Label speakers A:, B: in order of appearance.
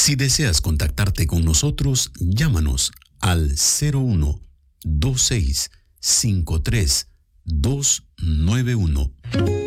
A: Si deseas contactarte con nosotros, llámanos al 01 26 53 291.